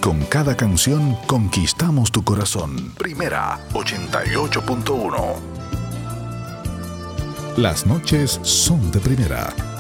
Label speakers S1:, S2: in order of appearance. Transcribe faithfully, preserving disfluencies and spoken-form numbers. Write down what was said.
S1: Con cada canción conquistamos tu corazón. Primera ochenta y ocho punto uno. Las noches son de Primera.